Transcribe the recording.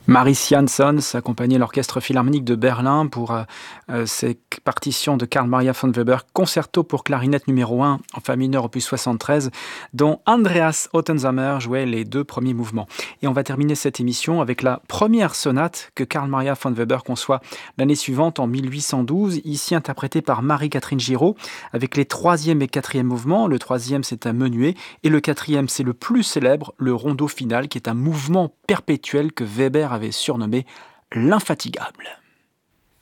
Maris Jansons accompagnait l'Orchestre Philharmonique de Berlin pour ces partitions de Carl Maria von Weber, concerto pour clarinette numéro 1 en fa mineur opus 73, dont Andreas Ottensamer jouait les 2 premiers mouvements. Et on va terminer cette émission avec la première sonate que Carl Maria von Weber conçoit l'année suivante en 1812, ici interprétée par Marie-Catherine Giraud, avec les 3e et 4e mouvements. Le 3e c'est un menuet et le 4e c'est le plus célèbre, le rondo final, qui est un mouvement perpétuel que Weber avait surnommé l'infatigable.